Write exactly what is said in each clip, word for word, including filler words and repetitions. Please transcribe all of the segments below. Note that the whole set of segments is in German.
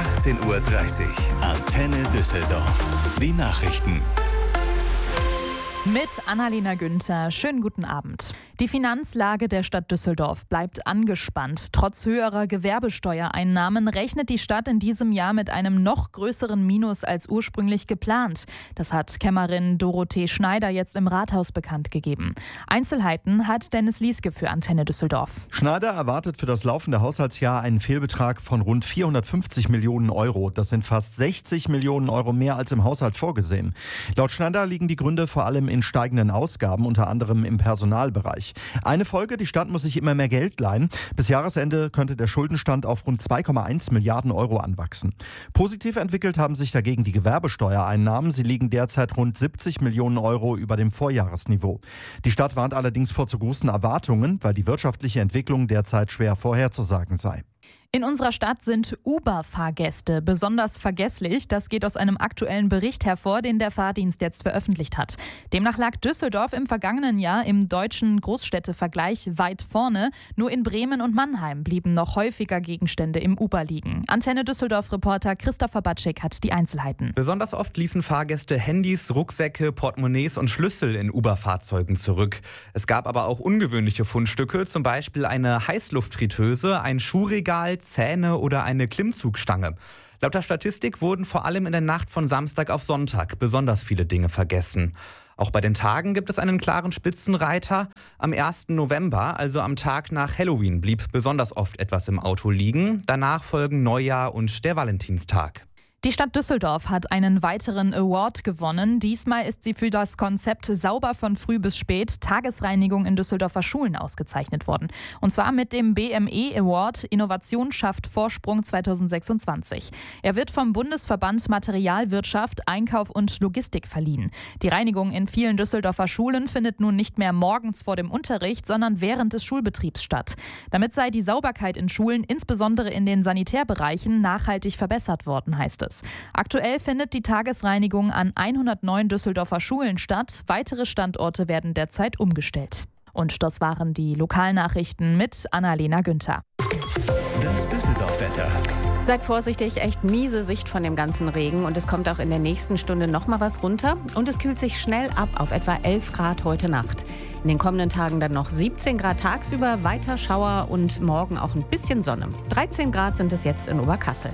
achtzehn Uhr dreißig. Antenne Düsseldorf. Die Nachrichten. Mit Annalena Günther. Schönen guten Abend. Die Finanzlage der Stadt Düsseldorf bleibt angespannt. Trotz höherer Gewerbesteuereinnahmen rechnet die Stadt in diesem Jahr mit einem noch größeren Minus als ursprünglich geplant. Das hat Kämmerin Dorothee Schneider jetzt im Rathaus bekannt gegeben. Einzelheiten hat Dennis Lieske für Antenne Düsseldorf. Schneider erwartet für das laufende Haushaltsjahr einen Fehlbetrag von rund vierhundertfünfzig Millionen Euro. Das sind fast sechzig Millionen Euro mehr als im Haushalt vorgesehen. Laut Schneider liegen die Gründe vor allem in steigenden Ausgaben, unter anderem im Personalbereich. Eine Folge, die Stadt muss sich immer mehr Geld leihen. Bis Jahresende könnte der Schuldenstand auf rund zwei Komma eins Milliarden Euro anwachsen. Positiv entwickelt haben sich dagegen die Gewerbesteuereinnahmen. Sie liegen derzeit rund siebzig Millionen Euro über dem Vorjahresniveau. Die Stadt warnt allerdings vor zu großen Erwartungen, weil die wirtschaftliche Entwicklung derzeit schwer vorherzusagen sei. In unserer Stadt sind Uber-Fahrgäste besonders vergesslich. Das geht aus einem aktuellen Bericht hervor, den der Fahrdienst jetzt veröffentlicht hat. Demnach lag Düsseldorf im vergangenen Jahr im deutschen Großstädtevergleich weit vorne. Nur in Bremen und Mannheim blieben noch häufiger Gegenstände im Uber liegen. Antenne Düsseldorf-Reporter Christopher Batschik hat die Einzelheiten. Besonders oft ließen Fahrgäste Handys, Rucksäcke, Portemonnaies und Schlüssel in Uber-Fahrzeugen zurück. Es gab aber auch ungewöhnliche Fundstücke, zum Beispiel eine Heißluftfritteuse, ein Schuhregal, Zähne oder eine Klimmzugstange. Laut der Statistik wurden vor allem in der Nacht von Samstag auf Sonntag besonders viele Dinge vergessen. Auch bei den Tagen gibt es einen klaren Spitzenreiter. Am ersten November, also am Tag nach Halloween, blieb besonders oft etwas im Auto liegen. Danach folgen Neujahr und der Valentinstag. Die Stadt Düsseldorf hat einen weiteren Award gewonnen. Diesmal ist sie für das Konzept Sauber von früh bis spät Tagesreinigung in Düsseldorfer Schulen ausgezeichnet worden. Und zwar mit dem B M E Award Innovation schafft Vorsprung zweitausendsechsundzwanzig. Er wird vom Bundesverband Materialwirtschaft, Einkauf und Logistik verliehen. Die Reinigung in vielen Düsseldorfer Schulen findet nun nicht mehr morgens vor dem Unterricht, sondern während des Schulbetriebs statt. Damit sei die Sauberkeit in Schulen, insbesondere in den Sanitärbereichen, nachhaltig verbessert worden, heißt es. Aktuell findet die Tagesreinigung an hundertneun Düsseldorfer Schulen statt. Weitere Standorte werden derzeit umgestellt. Und das waren die Lokalnachrichten mit Annalena Günther. Das Düsseldorf-Wetter. Seid vorsichtig, echt miese Sicht von dem ganzen Regen und es kommt auch in der nächsten Stunde noch mal was runter und es kühlt sich schnell ab auf etwa elf Grad heute Nacht. In den kommenden Tagen dann noch siebzehn Grad tagsüber, weiter Schauer und morgen auch ein bisschen Sonne. dreizehn Grad sind es jetzt in Oberkassel.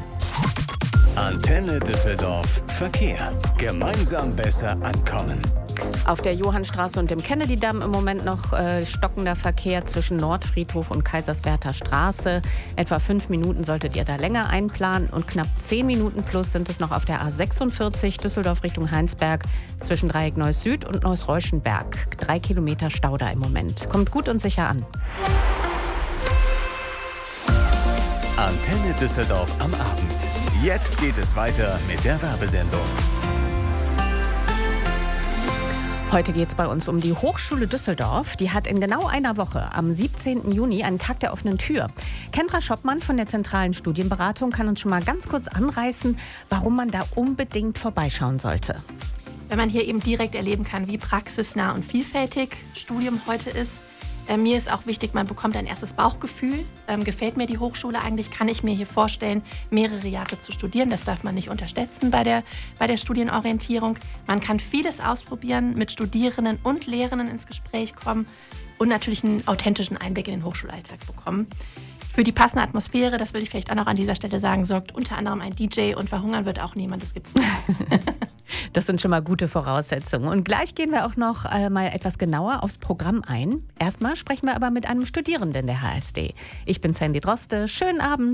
Antenne Düsseldorf. Verkehr. Gemeinsam besser ankommen. Auf der Johannstraße und dem Kennedy-Damm im Moment noch äh, stockender Verkehr zwischen Nordfriedhof und Kaiserswerther Straße. Etwa fünf Minuten solltet ihr da länger einplanen und knapp zehn Minuten plus sind es noch auf der A sechsundvierzig Düsseldorf Richtung Heinsberg zwischen Dreieck Neuss Süd und Neuss Reuschenberg. Drei Kilometer Stau da im Moment. Kommt gut und sicher an. Antenne Düsseldorf am Abend. Jetzt geht es weiter mit der Werbesendung. Heute geht es bei uns um die Hochschule Düsseldorf. Die hat in genau einer Woche, am siebzehnten Juni, einen Tag der offenen Tür. Kendra Schoppmann von der Zentralen Studienberatung kann uns schon mal ganz kurz anreißen, warum man da unbedingt vorbeischauen sollte. Wenn man hier eben direkt erleben kann, wie praxisnah und vielfältig Studium heute ist. Äh, mir ist auch wichtig, man bekommt ein erstes Bauchgefühl. Ähm, gefällt mir die Hochschule eigentlich? Kann ich mir hier vorstellen, mehrere Jahre zu studieren? Das darf man nicht unterschätzen bei der, bei der Studienorientierung. Man kann vieles ausprobieren, mit Studierenden und Lehrenden ins Gespräch kommen und natürlich einen authentischen Einblick in den Hochschulalltag bekommen. Für die passende Atmosphäre, das will ich vielleicht auch noch an dieser Stelle sagen, sorgt unter anderem ein D J und verhungern wird auch niemand. Es gibt Das sind schon mal gute Voraussetzungen. Und gleich gehen wir auch noch äh, mal etwas genauer aufs Programm ein. Erstmal sprechen wir aber mit einem Studierenden der H S D. Ich bin Sandy Droste. Schönen Abend.